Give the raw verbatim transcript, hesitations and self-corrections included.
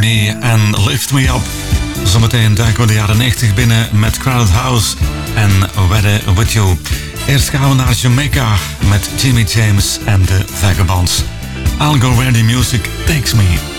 Journey en Lift Me Up. Zometeen duiken we de jaren negentig binnen met Crowded House en Weather With You. Eerst gaan we naar Jamaica met Jimmy James en de Vagabonds. I'll Go Where The Music Takes Me.